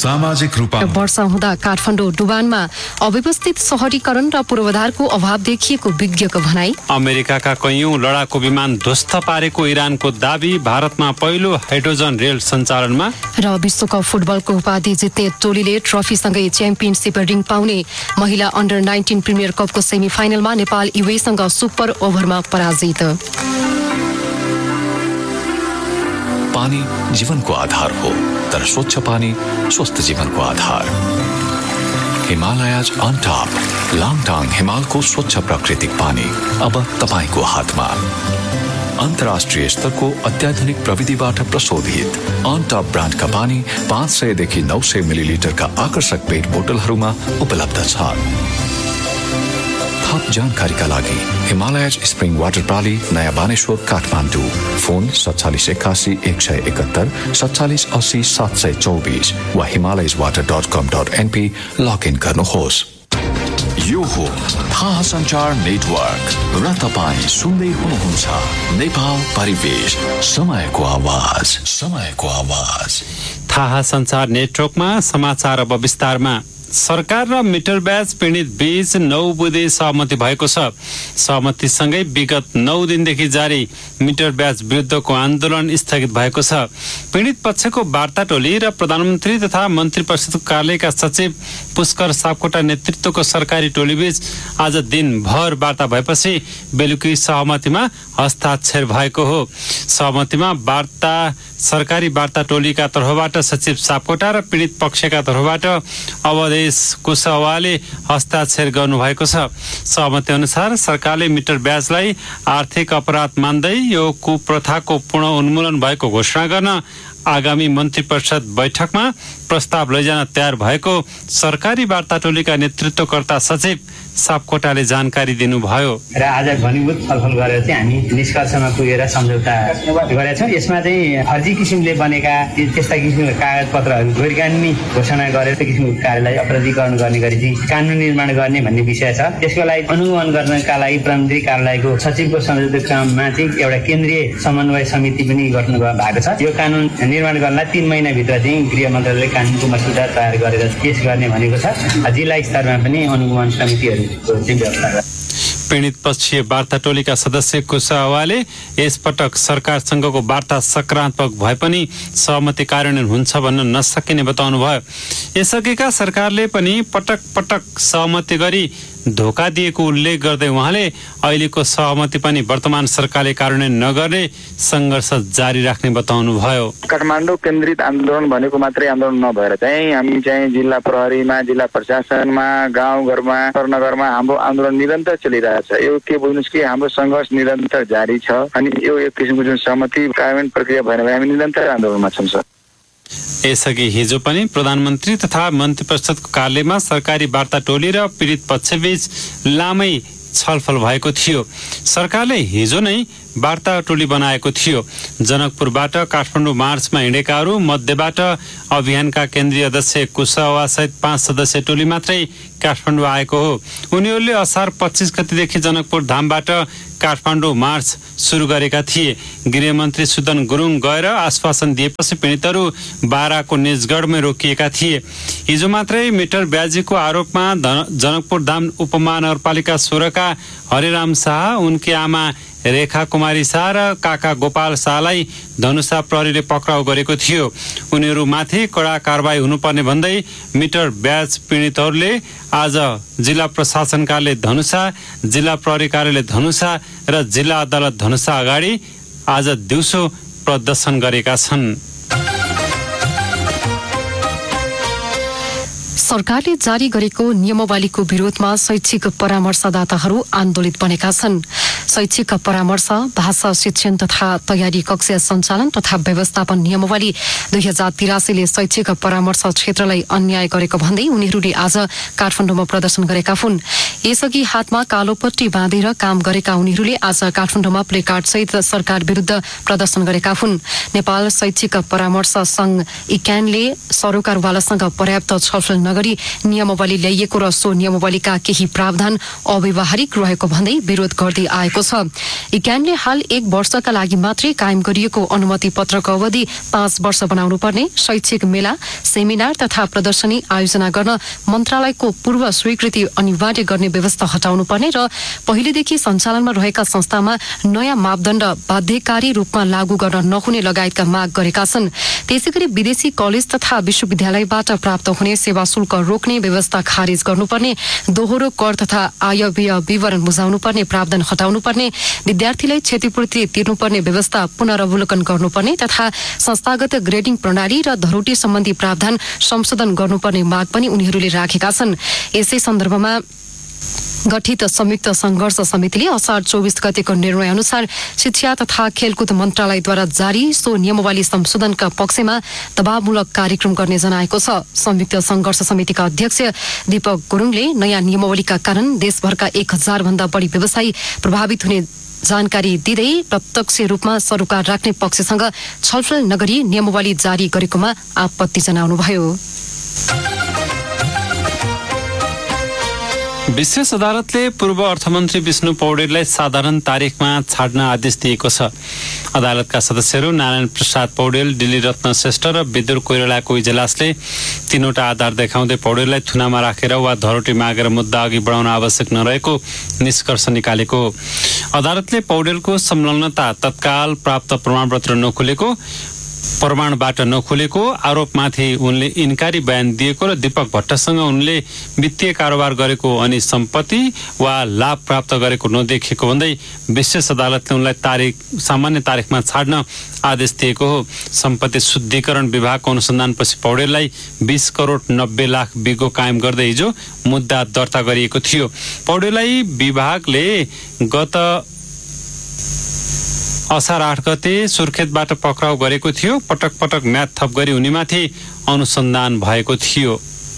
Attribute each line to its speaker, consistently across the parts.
Speaker 1: सामाजिक रूपमा
Speaker 2: वर्षा हुँदा काठमाडौँ डुबानमा अव्यवस्थित शहरीकरण र पूर्वाधारको अभाव देखिएको विज्ञको भनाई।
Speaker 3: अमेरिकाका कैयौं लडाकु विमान ध्वस्त पारेको इरानको दाबी। भारतमा पहिलो हाइड्रोजन रेल सञ्चालनमा।
Speaker 2: र विश्वकप फुटबलको उपाधि जित्ने टोलीले ट्रफीसँगै च्याम्पियनसिप रिङ पाउने। महिला अन्डर 19 प्रिमियर कपको सेमिफाइनलमा नेपाल युएसँग सुपर ओभरमा पराजित।
Speaker 4: पानी जीवनको आधार हो, तर स्वच्छ पानी स्वस्थ जीवनको आधार। हिमालयज अन टप लाङटाङ हिमालको स्वच्छ प्राकृतिक पानी अब तपाईको हातमा। अन्तर्राष्ट्रिय स्तरको अत्याधुनिक प्रविधिबाट प्रशोधित अन टप ब्रान्डका पानी 500 देखि 900 मिलिलिटरका आकर्षक पेट बोतलहरूमा उपलब्ध छ। थप जानकारीका लागि हिमालयज स्प्रिङ वाटर प्रणाली नयाँ बानेश्वर काठमाडौँ। फोन 4781 171 4780 724 वा himalayaswater.com.np लगइन गर्नुहोस्। यो हो थाहा सञ्चार नेटवर्क र तपाईँ सुन्दै हुनुहुन्छ नेपाल परिवेश समयको आवाज।
Speaker 3: थाहा सञ्चार नेटवर्कमा समाचार अब विस्तारमा। सरकार र मिटर ब्याज पीडित बीच 9 बुँदे सहमति भएको छ। सहमतिसँगै विगत 9 दिनदेखि जारी मिटर ब्याज विरुद्धको आन्दोलन स्थगित भएको छ। पीडित पक्षको वार्ता टोली र प्रधानमन्त्री तथा मन्त्री परिषद कार्यालयका सचिव पुष्कर सापकोटा नेतृत्वको सरकारी टोलीबीच आज दिनभर वार्ता भएपछि बेलुकी सहमतिमा हस्ताक्षर भएको हो। सहमतिमा सरकारी वार्ता टोलीका तर्फबाट सचिव सापकोटा र पीडित पक्षका तर्फबाट अवधेश कुशवाहाले हस्ताक्षर गर्नुभएको छ। सहमति अनुसार सरकारले मिटर ब्याजलाई आर्थिक अपराध मान्दै यो कुप्रथाको पूर्ण उन्मूलन भएको घोषणा गर्न आगामी मन्त्री परिषद बैठकमा प्रस्ताव लैजान तयार भएको सरकारी वार्ता टोलीका नेतृत्वकर्ता सचिव सापकोटाले जानकारी दिनुभयो।
Speaker 5: र आज घनीभूत छलफल गरेर चाहिँ हामी निष्कर्षमा पुगेर सम्झौता गरेका छौँ। यसमा चाहिँ फर्जी किसिमले बनेका त्यस्ता किसिमका कागजपत्रहरू गैरकानुनी घोषणा गरेर त्यो किसिमको कार्यलाई अपराधीकरण गर्ने गरी चाहिँ कानुन निर्माण गर्ने भन्ने विषय छ। त्यसको लागि अनुगमन गर्नका लागि प्रधानमन्त्री कार्यालयको सचिवको संयोजकमा चाहिँ एउटा केन्द्रीय समन्वय समिति पनि गठन भएको छ। यो कानुन निर्माण गर्नलाई 3 महिनाभित्र चाहिँ गृह मन्त्रालयले कानुनको मस्यौदा तयार गरेर पेश गर्ने भनेको छ। जिल्ला स्तरमा पनि अनुगमन समितिहरू
Speaker 3: पीडित पक्षीय वार्ता टोलीका सदस्य कुशवाहाले यसपटक सरकारसँगको वार्ता सकारात्मक भए पनि सहमति कार्यान्वयन हुन्छ भन्न नसकिने बताउनुभयो। यसअघिका सरकारले पनि पटक पटक सहमति गरी धोका दिएको उल्लेख गर्दै उहाँले अहिलेको सहमति पनि वर्तमान सरकारले कार्यान्वयन नगर्ने सङ्घर्ष जारी राख्ने बताउनुभयो।
Speaker 6: काठमाडौँ केन्द्रित आन्दोलन भनेको मात्रै आन्दोलन नभएर चाहिँ हामी चाहिँ जिल्ला प्रहरीमा, जिल्ला प्रशासनमा, गाउँघरमा, नगरमा हाम्रो आन्दोलन निरन्तर चलिरहेछ। यो के बुझ्नुहोस् कि हाम्रो सङ्घर्ष निरन्तर जारी छ अनि यो एक किसिमको जुन सहमति कार्यान्वयन प्रक्रिया भएन भने हामी निरन्तर आन्दोलनमा छौँ।
Speaker 3: यसअघि हिजो पनि प्रधानमन्त्री तथा मन्त्री परिषदको कार्यालयमा सरकारी वार्ता टोली र पीडित पक्षबीच लामै छलफल भएको थियो। सरकारले हिजो नै वार्ता टोली बनाएको थियो। जनकपुरबाट काठमाडौँ मार्चमा हिँडेकाहरू मध्येबाट अभियानका केन्द्रीय अध्यक्ष कुशवाहा सहित 5 सदस्यीय टोली मात्रै काठमाडौँ आएको हो। उनीहरूले असार 25 गतेदेखि जनकपुर धामबाट काठमाडौँ मार्च सुरु गरेका थिए। गृहमन्त्री सुदन गुरुङ गएर आश्वासन दिएपछि पीडितहरू बाराको निजगढमै रोकिएका थिए। हिजो मात्रै मिटर ब्याजीको आरोपमा जनकपुर धाम उपमहानगरपालिका 16 का हरिराम शाह, उनकी आमा रेखा कुमारी शाह र काका गोपाल शाहलाई धनुषा प्रहरीले पक्राउ गरेको थियो। उनीहरूमाथि कडा कारबाही हुनुपर्ने भन्दै मिटर ब्याज पीडितहरूले आज जिल्ला प्रशासन कार्यालय धनुषा, जिल्ला प्रहरी कार्यालय धनुषा र जिल्ला अदालत धनुषा अगाडि आज दिउँसो प्रदर्शन गरेका छन्।
Speaker 2: सरकारले जारी गरेको नियमावलीको विरोधमा शैक्षिक परामर्शदाताहरू आन्दोलित बनेका छन्। शैक्षिक परामर्श, भाषा शिक्षण तथा तयारी कक्षा सञ्चालन तथा व्यवस्थापन नियमावली 2083 ले शैक्षिक परामर्श क्षेत्रलाई अन्याय गरेको भन्दै उनीहरूले आज काठमाडौँमा प्रदर्शन गरेका हुन्। यसअघि हातमा कालोपट्टी बाँधेर काम गरेका उनीहरूले आज काठमाडौँमा प्लेकार्ड सहित सरकार विरुद्ध प्रदर्शन गरेका हुन्। नेपाल शैक्षिक परामर्श संघ इक्यानले सरोकारवालासँग पर्याप्त छलफल नगरी नियमावली ल्याइएको र सो नियमावलीका केही प्रावधान अव्यावहारिक रहेको भन्दै विरोध गर्दै आएको छ। इक्यानले हाल 1 वर्षका लागि मात्रै कायम गरिएको अनुमति पत्रको अवधि 5 वर्ष बनाउनु पर्ने, शैक्षिक मेला, सेमिनार तथा प्रदर्शनी आयोजना गर्न मन्त्रालयको पूर्व स्वीकृति अनिवार्य गर्ने व्यवस्था हटाउनु पर्ने र पहिलेदेखि सञ्चालनमा रहेका संस्थामा नयाँ मापदण्ड बाध्यकारी रूपमा लागू गर्न नहुने लगायतका माग गरेका छन्। त्यसैगरी विदेशी कलेज तथा विश्वविद्यालयबाट प्राप्त हुने सेवा शुल्क रोक्ने व्यवस्था खारेज गर्नुपर्ने, दोहोरो कर तथा आयव्यय विवरण बुझाउनुपर्ने प्रावधान हटाउनुपर्ने, विद्यार्थीलाई क्षतिपूर्ति तिर्नुपर्ने व्यवस्था पुनरावलोकन गर्नुपर्ने तथा संस्थागत ग्रेडिङ प्रणाली र धरोटी सम्बन्धी प्रावधान संशोधन गर्नुपर्ने माग पनि उनीहरूले राखेका छन्। यसै सन्दर्भमा गठित संयुक्त संघर्ष समितिले असार 24 गतेको निर्णय अनुसार शिक्षा तथा खेलकुद मन्त्रालयद्वारा जारी सो नियमावली संशोधनका पक्षमा दबावमूलक कार्यक्रम गर्ने जनाएको छ। संयुक्त संघर्ष समितिका अध्यक्ष दीपक गुरुङले नयाँ नियमावलीका कारण देशभरका 1000 भन्दा बढी व्यवसायी प्रभावित हुने जानकारी दिँदै प्रत्यक्ष रूपमा सरोकार राख्ने पक्षसँग छलफल नगरी नियमावली जारी गरेकोमा आपत्ति जनाउनुभयो।
Speaker 3: विशेष अदालतले पूर्व अर्थमन्त्री विष्णु पौडेललाई साधारण तारिखमा छाड्न आदेश दिएको छ। अदालतका सदस्यहरू नारायण प्रसाद पौडेल, दिल्ली रत्न श्रेष्ठ र विदुर कोइरालाको इजलासले 3वटा आधार देखाउँदै पौडेललाई थुनामा राखेर वा धरोटी मागेर मुद्दा अघि बढाउन आवश्यक नरहेको निष्कर्ष निकालेको। अदालतले पौडेलको संलग्नता तत्काल प्राप्त प्रमाणबाट नखुलेको आरोपमाथि उनले इन्कारी बयान दिएको र दीपक भट्टसँग उनले वित्तीय कारोबार गरेको अनि सम्पत्ति वा लाभ प्राप्त गरेको नदेखिएको भन्दै विशेष अदालतले उनलाई सामान्य तारिखमा छाड्न आदेश दिएको हो। सम्पत्ति शुद्धिकरण विभागको अनुसन्धानपछि पौडेललाई 20 करोड 90 लाख बिगो कायम गर्दै हिजो मुद्दा दर्ता गरिएको थियो। पौडेललाई विभागले गत असार 8 गते सुर्खेतबाट पक्राउ गरेको थियो। पटक पटक म्याद थप गरी उनीमाथि अनुसन्धान भएको थियो।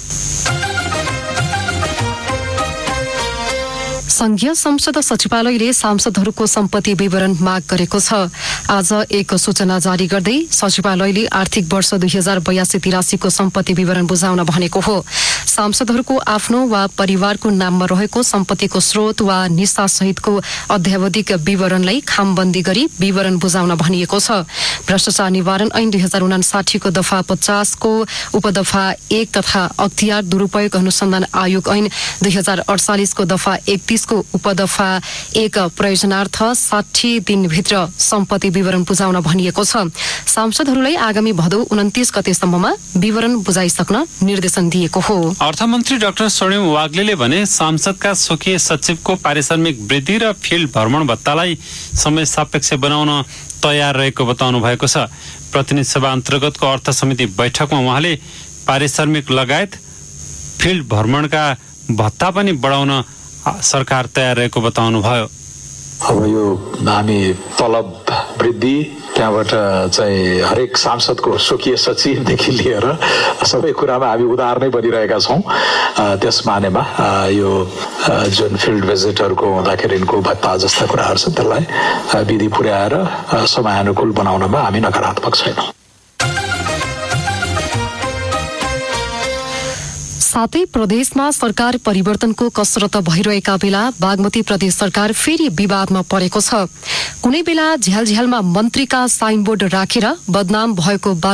Speaker 2: संघीय संसद सचिवालयले सांसदहरूको सम्पत्ति विवरण माग गरेको छ। आज एक सूचना जारी गर्दै सचिवालयले आर्थिक वर्ष 2082-83 को सम्पत्ति विवरण बुझाउन भनेको हो। सांसदहरूको आफ्नो वा परिवारको नाममा रहेको सम्पत्तिको स्रोत वा निशा सहितको अध्यावधिक विवरणलाई खामबन्दी गरी विवरण बुझाउन भनिएको छ। भ्रष्टाचार निवारण ऐन 2059 को दफा 50 को उपदफा 1 तथा अख्तियार दुरूपयोग अनुसन्धान आयोग ऐन 2048 को दफा 31 को उपदफा 1 प्रयोजनार्थ 60 दिनभित्र सम्पत्ति विवरण बुझाउन भनिएको छ। सांसदहरूलाई आगामी भदौ 29 गतेसम्ममा विवरण बुझाइसक्न निर्देशन दिएको हो।
Speaker 3: अर्थमन्त्री डाक्टर स्वर्णिम वाग्लेले भने सांसदका स्वकीय सचिवको पारिश्रमिक वृद्धि र फिल्ड भ्रमण भत्तालाई समय सापेक्ष बनाउन तयार रहेको बताउनु भएको छ। प्रतिनिधि सभा अन्तर्गतको अर्थ समिति बैठकमा उहाँले पारिश्रमिक लगायत फिल्ड भ्रमणका भत्ता पनि बढाउन सरकार तयार रहेको बताउनु भयो।
Speaker 1: अब यो हामी तलब वृद्धि त्यहाँबाट चाहिँ हरेक सांसदको स्वकीय सचिवदेखि लिएर सबै कुरामा हामी उदार नै बनिरहेका छौँ। त्यस मानेमा यो जुन फिल्ड भिजिटहरूको हुँदाखेरिको भत्ता जस्ता कुराहरू छन् त्यसलाई विधि पुर्याएर समयानुकूल बनाउनमा हामी नकारात्मक छैनौँ।
Speaker 2: सातै प्रदेशमा सरकार परिवर्तनको कसरत भइरहेका बेला बागमती प्रदेश सरकार फेरि विवादमा परेको छ। कुनै बेला झ्यालझ्यालमा मन्त्रीका साइनबोर्ड राखेर बदनाम भएको